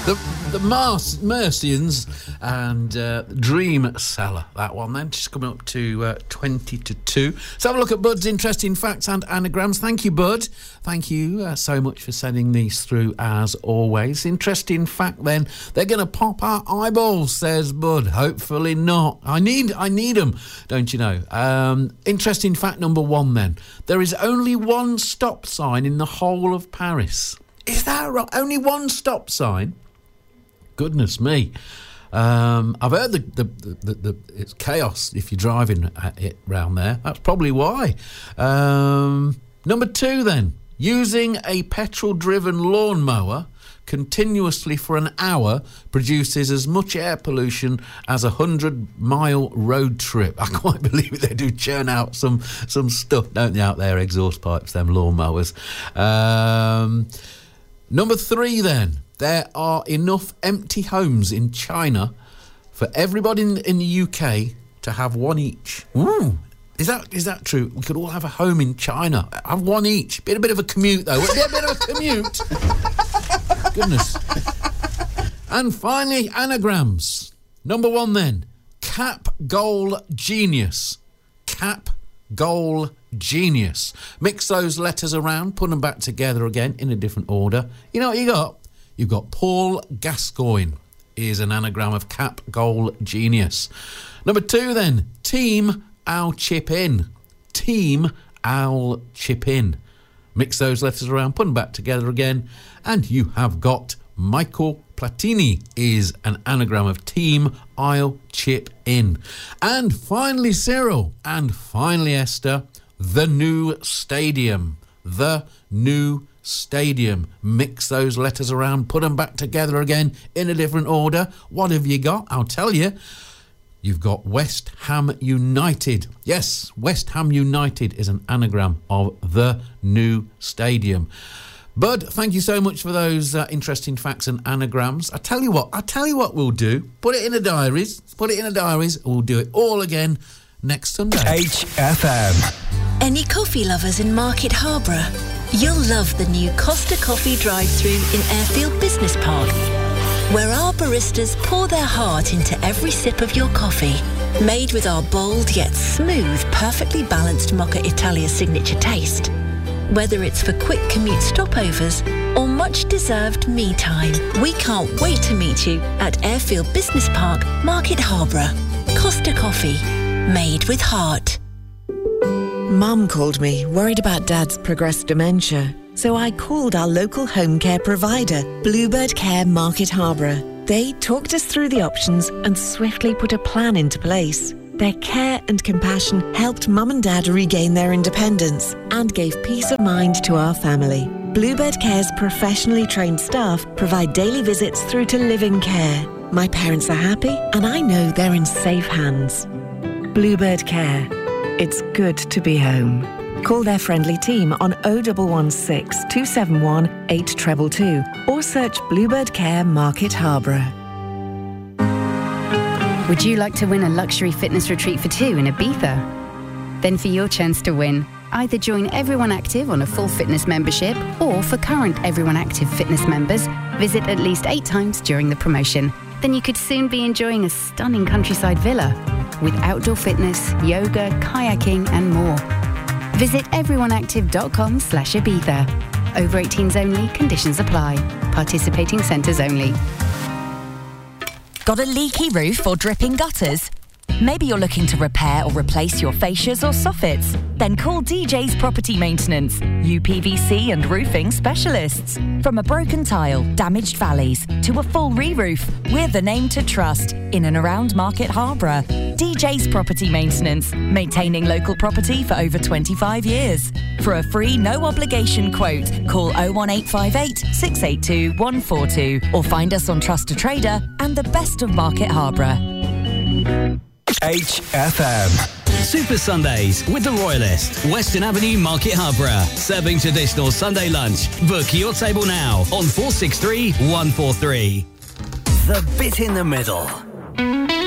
The Mercians and Dream Seller, that one then, just coming up to 20 to 2. Let's have a look at Bud's interesting facts and anagrams. Thank you, Bud. Thank you so much for sending these through as always. Interesting fact then, they're going to pop our eyeballs, says Bud. Hopefully not. I need them, don't you know? Interesting fact number 1 then. There is only one stop sign in the whole of Paris. Is that right? Only one stop sign? Goodness me. I've heard it's chaos if you're driving it round there. That's probably why. Number 2 then. Using a petrol-driven lawnmower continuously for an hour produces as much air pollution as a 100-mile road trip. I quite believe it. They do churn out some stuff, don't they, out there, exhaust pipes, them lawnmowers. Number 3 then. There are enough empty homes in China for everybody in the UK to have one each. Ooh. Is that true? We could all have a home in China. Have one each. Be a bit of a commute, though. Would it be a bit of a commute? Goodness. And finally, anagrams. Number 1 then. Cap Goal Genius. Cap Goal Genius. Mix those letters around, put them back together again in a different order. You know what you got? You've got Paul Gascoigne is an anagram of Cap Goal Genius. Number 2 then. Team I'll Chip In. Team I'll Chip In. Mix those letters around, put them back together again, and you have got Michael Platini is an anagram of Team I'll Chip In. And finally Cyril, and finally Esther, the new stadium. The new stadium. Mix those letters around, put them back together again in a different order. What have you got? I'll tell you. You've got West Ham United. Yes, West Ham United is an anagram of the new stadium. Bud, thank you so much for those interesting facts and anagrams. I tell you what we'll do. Put it in the diaries. We'll do it all again next Sunday. HFM. Any coffee lovers in Market Harborough? You'll love the new Costa Coffee drive-thru in Airfield Business Park, where our baristas pour their heart into every sip of your coffee. Made with our bold yet smooth, perfectly balanced Mocha Italia signature taste. Whether it's for quick commute stopovers or much-deserved me time, we can't wait to meet you at Airfield Business Park, Market Harborough. Costa Coffee, made with heart. Mum called me, worried about Dad's progressed dementia. So I called our local home care provider, Bluebird Care Market Harborough. They talked us through the options and swiftly put a plan into place. Their care and compassion helped Mum and Dad regain their independence and gave peace of mind to our family. Bluebird Care's professionally trained staff provide daily visits through to live-in care. My parents are happy and I know they're in safe hands. Bluebird Care. It's good to be home. Call their friendly team on 0116 271 8222 or search Bluebird Care Market Harborough. Would you like to win a luxury fitness retreat for 2 in Ibiza? Then for your chance to win, either join Everyone Active on a full fitness membership, or for current Everyone Active fitness members, visit at least 8 times during the promotion. Then you could soon be enjoying a stunning countryside villa with outdoor fitness, yoga, kayaking and more. Visit everyoneactive.com/Ibiza. Over 18s only, conditions apply. Participating centres only. Got a leaky roof or dripping gutters? Maybe you're looking to repair or replace your fascias or soffits? Then call DJ's Property Maintenance, UPVC and roofing specialists. From a broken tile, damaged valleys, to a full re-roof, we're the name to trust in and around Market Harborough. DJ's Property Maintenance, maintaining local property for over 25 years. For a free, no-obligation quote, call 01858 682 142 or find us on Trust a Trader and the best of Market Harborough. HFM. Super Sundays with the Royalist, Western Avenue, Market Harborough. Serving traditional Sunday lunch. Book your table now on 463 143. The Bit in the Middle.